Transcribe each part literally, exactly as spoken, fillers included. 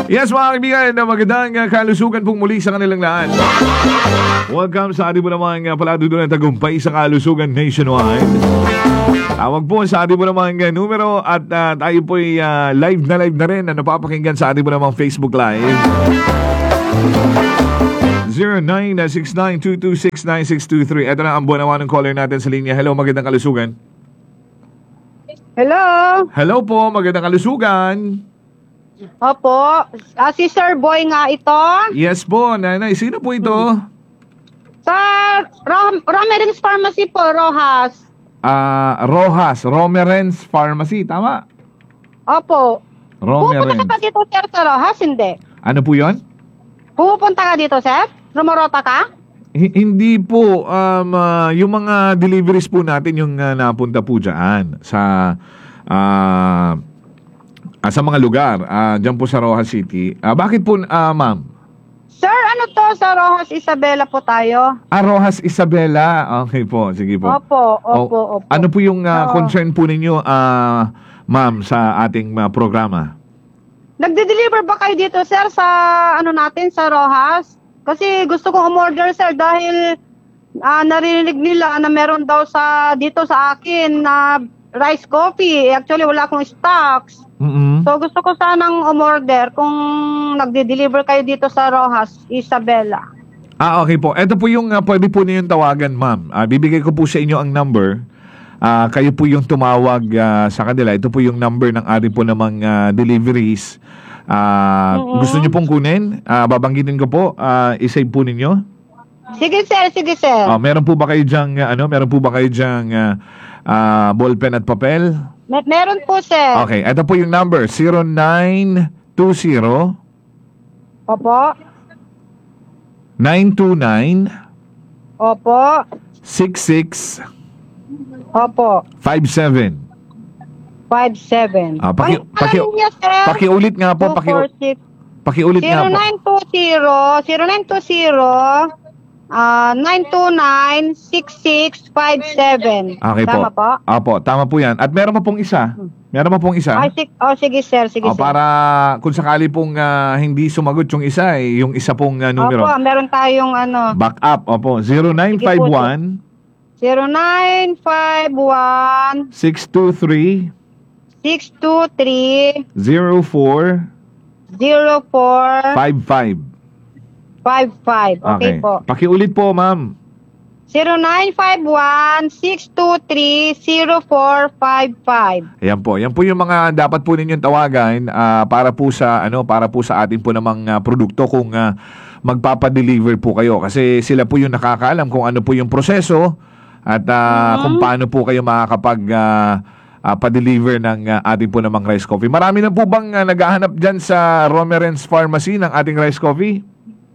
Yes, mga kaibigan, na magandang uh, kalusugan pong muli sa kanilang lahat. Welcome sa ating po namang uh, paladudunan tagumpay sa kalusugan nationwide. Tawag po sa ating po namang uh, numero at uh, tayo po ay uh, live na live na rin na napapakinggan sa ating po namang Facebook Live. zero nine six nine two two six nine six two three. Ito na ang buwan ng caller natin sa linya. Hello, magandang kalusugan. Hello. Hello po, magandang kalusugan. Opo. Ah, si Sir Boy nga ito. Yes po, nanay. Sino po ito? Sa Rom Romerins Pharmacy po, Rojas. Ah, Rojas, Romerens Pharmacy, tama? Opo. Pupunta Romerens. ka pa dito, sir, sa Rojas? Hindi. Ano po 'yon? Pupunta ka dito, sir? Rumorota ka? H- hindi po um ah, yung mga deliveries po natin yung ah, napunta po diyan sa ah ah, sa mga lugar ah diyan po sa Rojas City. Ah, bakit po ah, ma'am? Sir, ano to? Sa Rojas Isabela po tayo. Ah, Rojas Isabela. Okay po, sige po. Opo, opo, O, opo. Ano po yung ah, Oo. concern po ninyo ah ma'am sa ating ah, programa? Nagde-deliver ba kayo dito, sir, sa ano natin, sa Rojas? Kasi gusto kong umorder, sir, dahil ah, narinig nila na meron daw sa dito sa akin na rice coffee. Actually, wala akong stocks. Mm-mm. So, gusto ko sanang umorder kung nagde-deliver kayo dito sa Rojas, Isabela. Ah, okay po. Ito po yung uh, pwede po niyo tawagan, ma'am. Ah, bibigay ko po sa inyo ang number. Ah, kayo po yung tumawag ah, sa kanila. Ito po yung number ng ating po namang ah, deliveries. Ah, Mhm. Gusto niyo pong kunin? Ah, babanggitin ko po. Ah, isave po ninyo. Sige, sir. Sige, sir. Ah, meron po ba kayo diyang, ah, ano? Meron po ba kayo diyang ah, ah, ballpen at papel? Me- meron po, sir. Okay. Ito po yung number. zero nine two zero Opo. nine two nine Opo. six six Opo. five seven. five seven. Ah, paki- Ang paki- pangalan niya, sir? Pakiulit nga po. Paki- two four six. pakiulit nga zero po. nine two zero zero nine two zero ah nine two nine six six five seven. Okay Tama po. po? Apo, tama po yan. At meron pa pong isa. Meron pa pong isa. Ay, sig- oh, sige, sir. Sige, Ah, sir. para kung sakali pong ah, hindi sumagot yung isa, eh, yung isa pong ah, numero. Opo, meron tayong ano, Back up. Opo, zero nine five one zero nine five one six two three six two three zero four zero four five five. five five. Okay, po. Pakiulit po, ma'am. zero nine five one six two three zero four five five. Ayan po. Yan po yung mga dapat po ninyong tawagan ah, para po sa ano, para po sa atin po namang ah, produkto kung ah, magpapa-deliver po kayo kasi sila po yung nakakaalam kung ano po yung proseso at ah, kung paano po kayo makakapag ah, ah, pa-deliver ng ah, ating po namang rice coffee. Marami na po bang ah, naghahanap diyan sa Romerens Pharmacy ng ating rice coffee?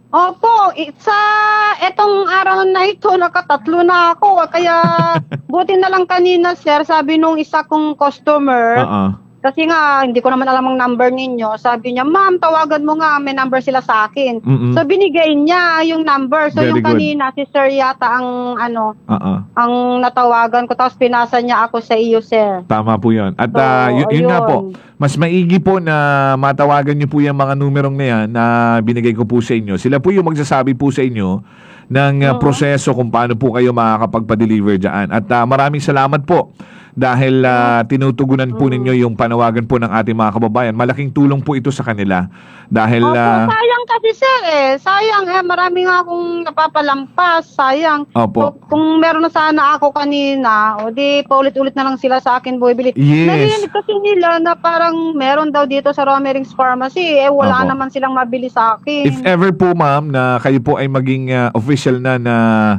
Opo, i- sa etong araw na ito, nakatatlo na ako. Kaya buti na lang kanina, sir, sabi nung isa kong customer, Oo. kasi nga, hindi ko naman alam ang number ninyo. Sabi niya, ma'am, tawagan mo nga, may number sila sa akin. Mm-mm. So, binigay niya yung number. So, Very yung good. kanina, si sir yata ang, ano, Oo. ang natawagan ko. Tapos, pinasa niya ako sa iyo, sir. Tama po 'yon. At So, ah, y- yun nga ayun. po, mas maigi po na matawagan niyo po yung mga numerong na yan na binigay ko po sa inyo. Sila po yung magsasabi po sa inyo ng ah, proseso kung paano po kayo makakapagpa-deliver diyan. At ah, maraming salamat po dahil ah, tinutugunan po ninyo yung panawagan po ng ating mga kababayan. Malaking tulong po ito sa kanila dahil Opo, ah, sayang kasi, sir, eh. Sayang, eh. Marami nga akong napapalampas. Sayang. Opo. So, kung meron na sana ako kanina, o di paulit-ulit na lang sila sa akin bumibili. Yes. Narinig kasi nila na parang meron daw dito sa Romerings Pharmacy. Eh, wala Opo. naman silang mabili sa akin. if ever po ma'am na kayo po ay maging ah, official na na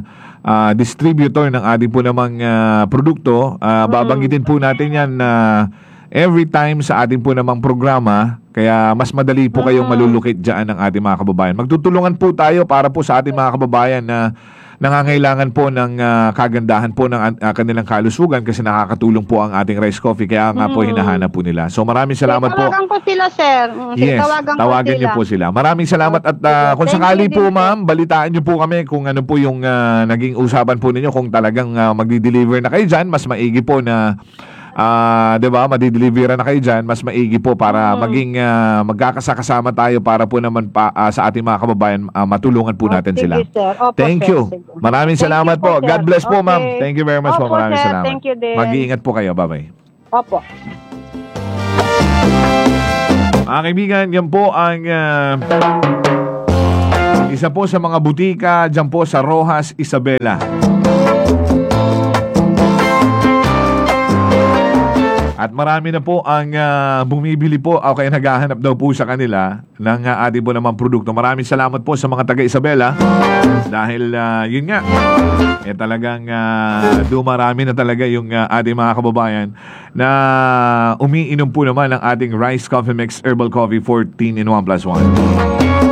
ah, distributor ng ating po namang ah, produkto, ah, babanggitin po natin yan na every time sa ating po namang programa, kaya mas madali po kayong malulukit dyan ng ating mga kababayan. Magtutulungan po tayo para po sa ating mga kababayan na nangangailangan po ng ah, kagandahan po ng ah, kanilang kalusugan kasi nakakatulong po ang ating rice coffee, kaya nga po hinahanap po nila. So maraming salamat po. Tawagan ko sila, sir. Mm, Yes, tawagan ko tawagan sila. niyo po sila. Maraming salamat at ah, kung Thank sakali you po din po. ma'am, balitaan niyo po kami kung ano po yung ah, naging usapan po ninyo kung talagang ah, magdi-deliver na kayo dyan. Mas maigi po na ah, 'di ba, madideliveran na kayo diyan, mas maigi po para maging ah, magkakasakasama tayo para po naman pa, ah, sa ating mga kababayan ah, matulungan po Oh, natin sige, sila. sir. Opo, Thank sir. you. Sige. Maraming Thank salamat you po. sir. God bless po, ma'am. Okay. Thank you very much po. Opo, Maraming sir. salamat. Thank you din. Mag-iingat po kayo. Bye-bye. Opo. Mga kaibigan, yan po ang ah, isa po sa mga butika dyan po sa Rojas, Isabela. At marami na po ang ah, bumibili po o kaya naghahanap daw po sa kanila ng uh, ating po namang produkto. Maraming salamat po sa mga taga Isabela dahil ah, yun nga, eh talagang uh, dumarami na talaga yung ah, ating mga kababayan na umiinom po naman ng ating Rice Coffee Mix Herbal Coffee fourteen in one plus one.